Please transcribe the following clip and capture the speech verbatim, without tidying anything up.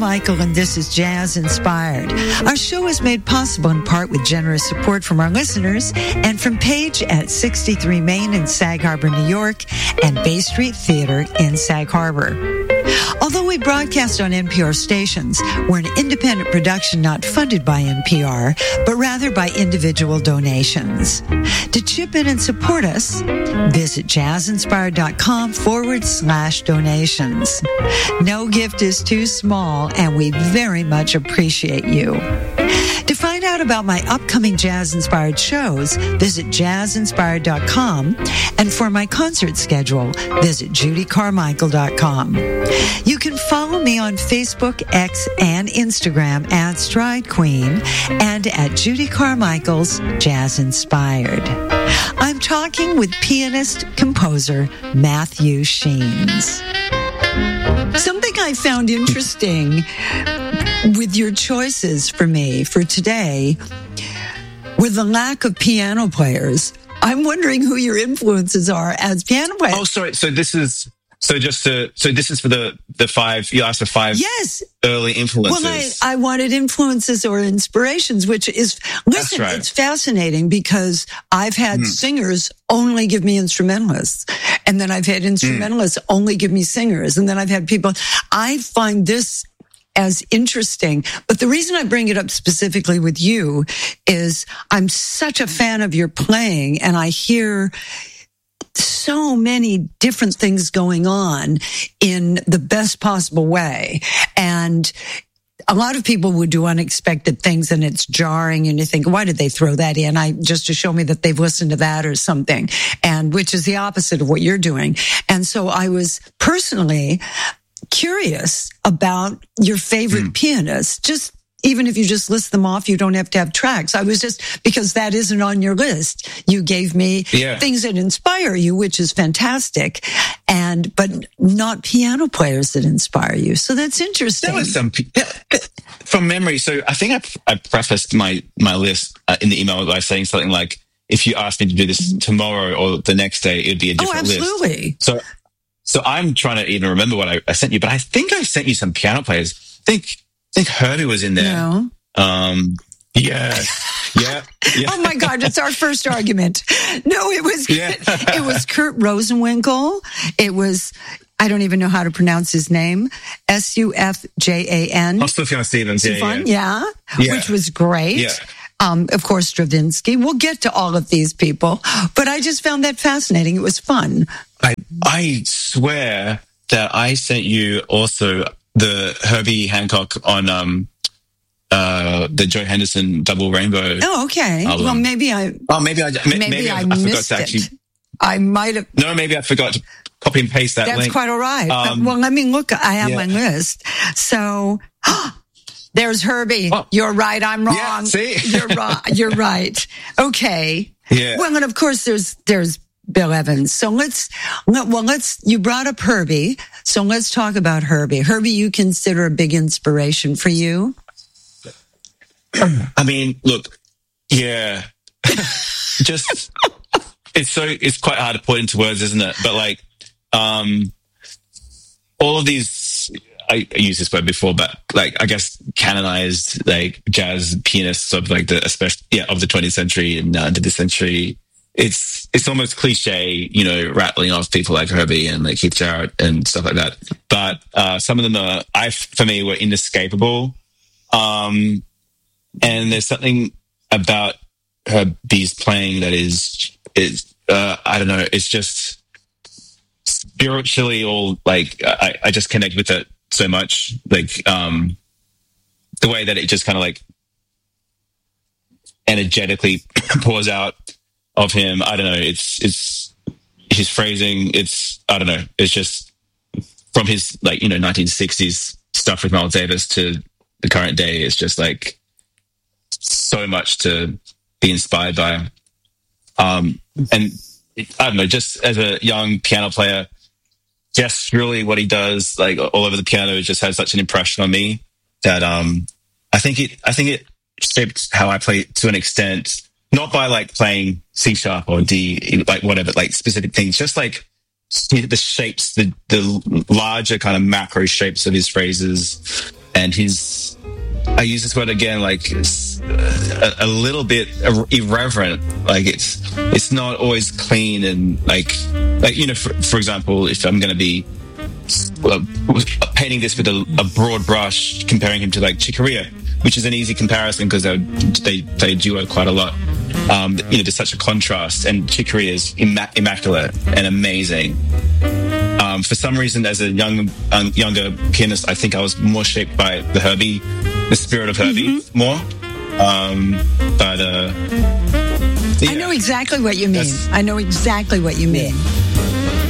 Michael, and this is Jazz Inspired. Our show is made possible in part with generous support from our listeners and from Page at sixty-three Main in Sag Harbor, New York, and Bay Street Theater in Sag Harbor. Although we broadcast on N P R stations, we're an independent production not funded by N P R, but rather by individual donations. To chip in and support us, visit jazzinspired.com forward slash donations. No gift is too small, and we very much appreciate you. To find out about my upcoming jazz-inspired shows, visit jazz inspired dot com, and for my concert schedule, visit judy carmichael dot com. You can follow me on Facebook, X, and Instagram at Stride Queen and at Judy Carmichael's Jazz Inspired. I'm talking with pianist-composer Matthew Sheens. Something I found interesting with your choices for me for today, with the lack of piano players, I'm wondering who your influences are as piano players. Oh, sorry. So this is so just to so this is for the the five. You asked for five. Yes. Early influences. Well, I, I wanted influences or inspirations, which is listen. Right. It's fascinating because I've had mm. singers only give me instrumentalists, and then I've had instrumentalists mm. only give me singers, and then I've had people. I find this as interesting. But the reason I bring it up specifically with you is I'm such a fan of your playing, and I hear so many different things going on in the best possible way. And a lot of people would do unexpected things and it's jarring and you think, why did they throw that in? I just to show me that they've listened to that or something. And which is the opposite of what you're doing. And so I was personally curious about your favorite mm. pianists. Just even if you just list them off, you don't have to have tracks. I was just, because that isn't on your list. You gave me yeah. things that inspire you, which is fantastic. And, but not piano players that inspire you. So that's interesting. There was some, from memory. So I think I, I prefaced my, my list uh, in the email by saying something like, if you asked me to do this tomorrow or the next day, it'd be a different list. Oh, absolutely. List. So, so I'm trying to even remember what I, I sent you, but I think I sent you some piano players. I think, I think Herbie was in there. No. Um, yeah, yeah, yeah. Oh my God, it's our first argument. No, it was, yeah. it was Kurt Rosenwinkel. It was, I don't even know how to pronounce his name. S U F J A N. Oh, Sufjan Stevens. Yeah, yeah. Yeah. yeah, which was great. Yeah. Um, of course, Stravinsky. We'll get to all of these people, but I just found that fascinating. It was fun. I, I swear that I sent you also the Herbie Hancock on um uh the Joe Henderson Double Rainbow. Oh, okay. Album. Well, maybe I. Oh, maybe I. Maybe, maybe I, I, I missed forgot to actually. It. I might have. No, maybe I forgot to copy and paste that That's link. quite all right. Um, well, let me look. I have yeah. my list. So. There's Herbie. Oh. You're right. I'm wrong. Yeah, see? You're right. You're right. Okay. Yeah. Well, and of course there's, there's Bill Evans. So let's, let, well, let's, you brought up Herbie. So let's talk about Herbie. Herbie, you consider a big inspiration for you? I mean, look, yeah, just, it's so, it's quite hard to put into words, isn't it? But like, um, all of these, I used this word before, but like, I guess canonized, like jazz pianists of like the, especially, yeah, of the twentieth century and uh, into this century. It's, it's almost cliche, you know, rattling off people like Herbie and like Keith Jarrett and stuff like that. But, uh, some of them are, I, for me, were inescapable. Um, and there's something about Herbie's playing that is, is, uh, I don't know, it's just spiritually all like, I, I just connect with it so much, like um the way that it just kind of like energetically pours out of him. I don't know, it's it's his phrasing, it's I don't know, it's just from his like, you know, nineteen sixties stuff with Miles Davis to the current day, it's just like so much to be inspired by. Um and I don't know, just as a young piano player, just really what he does, like all over the piano, just has such an impression on me that um, I think it. I think it shaped how I play to an extent, not by like playing C sharp or D, like whatever, like specific things, just like the shapes, the the larger kind of macro shapes of his phrases, and his, I use this word again, like it's a, a little bit irreverent. Like it's it's not always clean and like like you know, for, for example, if I'm going to be well, painting this with a, a broad brush, comparing him to like Chick Corea, which is an easy comparison because they they they duo quite a lot. Um, you know, there's such a contrast, and Chick Corea is immac- immaculate and amazing. Um, for some reason, as a young, um, younger pianist, I think I was more shaped by the Herbie, the spirit of Herbie, mm-hmm. more. Um, but uh, yeah. I know exactly what you mean. That's, I know exactly what you mean. Yeah.